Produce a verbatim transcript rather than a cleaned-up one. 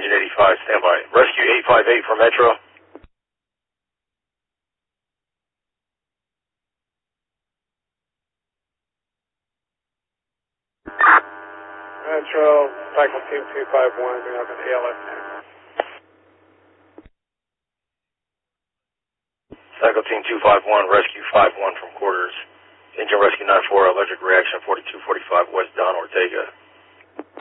Engine eighty-five, stand by. Rescue eight five eight for Metro. Metro, Cycle Team two five one, we have an A L S now. Cycle Team two five one, Rescue five one from quarters. Engine Rescue nine four, electric reaction forty-two forty-five, West Don Ortega.